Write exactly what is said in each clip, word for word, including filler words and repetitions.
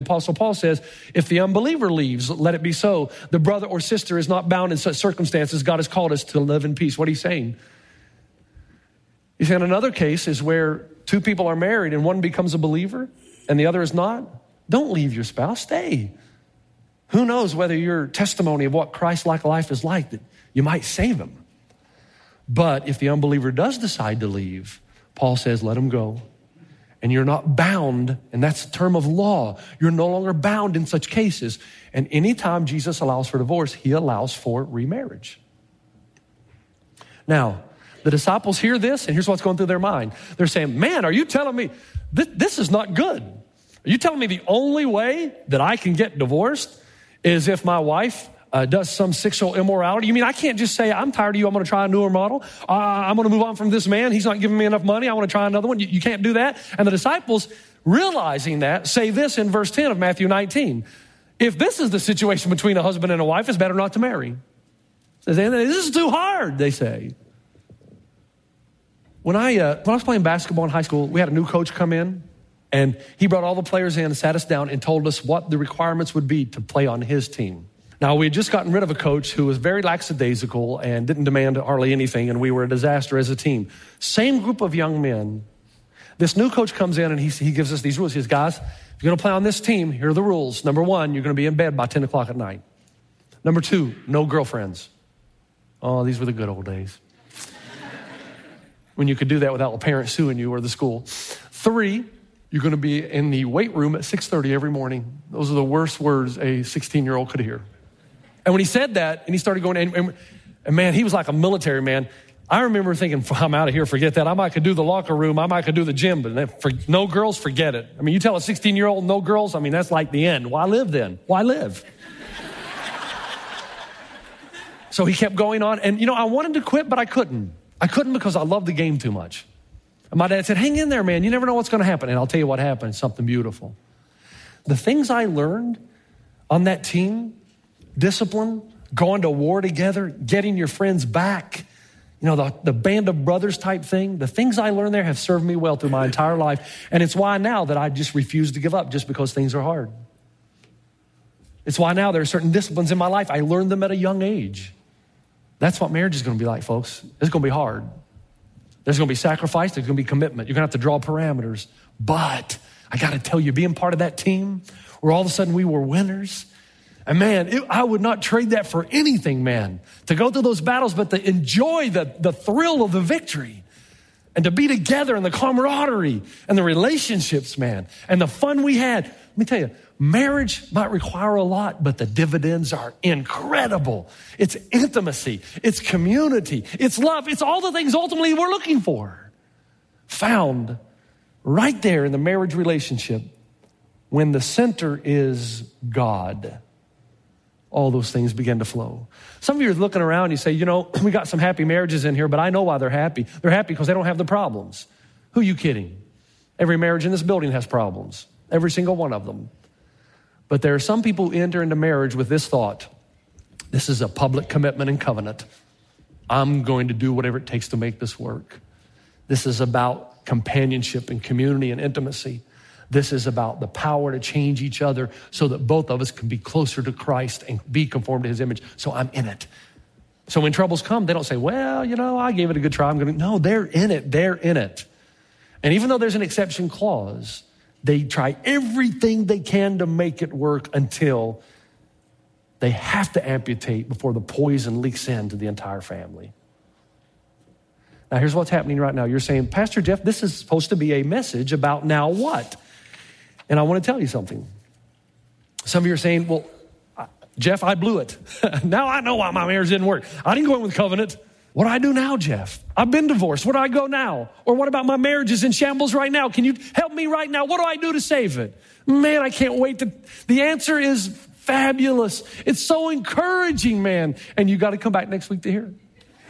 Apostle Paul says, if the unbeliever leaves, let it be so. The brother or sister is not bound in such circumstances. God has called us to live in peace. What are you saying? He's saying another case is where two people are married and one becomes a believer and the other is not. Don't leave your spouse. Stay. Who knows whether your testimony of what Christ-like life is like, that you might save him. But if the unbeliever does decide to leave, Paul says, let him go. And you're not bound, and that's a term of law. You're no longer bound in such cases. And anytime Jesus allows for divorce, he allows for remarriage. Now, the disciples hear this, and here's what's going through their mind. They're saying, man, are you telling me this, this is not good? Are you telling me the only way that I can get divorced is if my wife uh, does some sexual immorality? You mean I can't just say, I'm tired of you, I'm going to try a newer model. Uh, I'm going to move on from this man. He's not giving me enough money. I want to try another one. You, you can't do that. And the disciples, realizing that, say this in verse ten of Matthew nineteen. If this is the situation between a husband and a wife, it's better not to marry. This is too hard, they say. When I, uh, when I was playing basketball in high school, we had a new coach come in. And he brought all the players in and sat us down and told us what the requirements would be to play on his team. Now, we had just gotten rid of a coach who was very lackadaisical and didn't demand hardly anything, and we were a disaster as a team. Same group of young men. This new coach comes in and he, he gives us these rules. He says, guys, if you're going to play on this team, here are the rules. Number one, you're going to be in bed by ten o'clock at night. Number two, no girlfriends. Oh, these were the good old days. When you could do that without a parent suing you or the school. Three, you're going to be in the weight room at six thirty every morning. Those are the worst words a sixteen-year-old could hear. And when he said that, and he started going, and, and, and man, he was like a military man. I remember thinking, I'm out of here, forget that. I might could do the locker room, I might could do the gym, but for, no girls, forget it. I mean, you tell a sixteen-year-old no girls, I mean, that's like the end. Why live then? Why live? So he kept going on, and you know, I wanted to quit, but I couldn't. I couldn't because I loved the game too much. And my dad said, hang in there, man. You never know what's going to happen. And I'll tell you what happened. Something beautiful. The things I learned on that team, discipline, going to war together, getting your friends back, you know, the, the band of brothers type thing, the things I learned there have served me well through my entire life. And it's why now that I just refuse to give up just because things are hard. It's why now there are certain disciplines in my life. I learned them at a young age. That's what marriage is going to be like, folks. It's going to be hard. There's going to be sacrifice. There's going to be commitment. You're going to have to draw parameters. But I got to tell you, being part of that team where all of a sudden we were winners, and man, it, I would not trade that for anything, man, to go through those battles, but to enjoy the, the thrill of the victory and to be together and the camaraderie and the relationships, man, and the fun we had. Let me tell you, marriage might require a lot, but the dividends are incredible. It's intimacy, it's community, it's love, it's all the things ultimately we're looking for. Found right there in the marriage relationship when the center is God. All those things begin to flow. Some of you are looking around and you say, you know, we got some happy marriages in here, but I know why they're happy. They're happy because they don't have the problems. Who are you kidding? Every marriage in this building has problems. Every single one of them. But there are some people who enter into marriage with this thought. This is a public commitment and covenant. I'm going to do whatever it takes to make this work. This is about companionship and community and intimacy. This is about the power to change each other so that both of us can be closer to Christ and be conformed to his image. So I'm in it. So when troubles come, they don't say, well, you know, I gave it a good try. I'm going to, no, they're in it. They're in it. And even though there's an exception clause, they try everything they can to make it work until they have to amputate before the poison leaks into the entire family. Now, here's what's happening right now. You're saying, Pastor Jeff, this is supposed to be a message about now what? And I want to tell you something. Some of you are saying, well, Jeff, I blew it. Now I know why my marriage didn't work. I didn't go in with covenant. What do I do now, Jeff? I've been divorced. Where do I go now? Or what about my marriage is in shambles right now? Can you help me right now? What do I do to save it? Man, I can't wait to... The answer is fabulous. It's so encouraging, man. And you got to come back next week to hear it.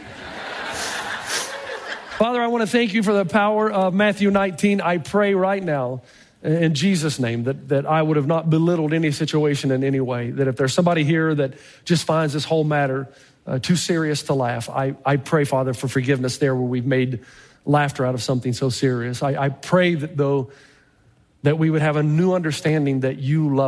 Father, I want to thank you for the power of Matthew nineteen. I pray right now in Jesus' name that, that I would have not belittled any situation in any way. That if there's somebody here that just finds this whole matter uh, too serious to laugh, I, I pray, Father, for forgiveness there where we've made laughter out of something so serious. I, I pray that though, that we would have a new understanding that you love